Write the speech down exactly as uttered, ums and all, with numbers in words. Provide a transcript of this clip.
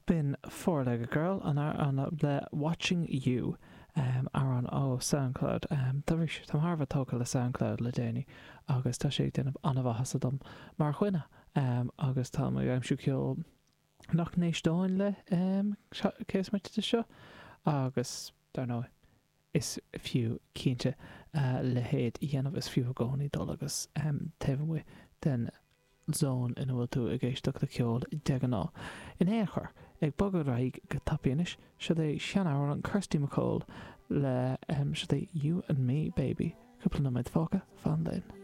Bin four-legged girl an ar an le Watching You um, ar an ó SoundCloud. Um, Tá bhí tam Harbh tóca le SoundCloud le déine agus tá sé déanamh anmh hasadom mar chuine um, agus tá mu am siú ceol nach nééis dáin le um, céis muid de seo agus dar nó is fiú cínte uh, le héad dhéanamh is fiú gcónaí dul agus um, taobh mu den zón in bhfuil tú a ggéisteach le ceol de an ná. In éair ag bagad raig go tapíanais si é sean áhar an Kirsty MacColl le um, si é You and Me Baby cúpla na méid fáca fan dain.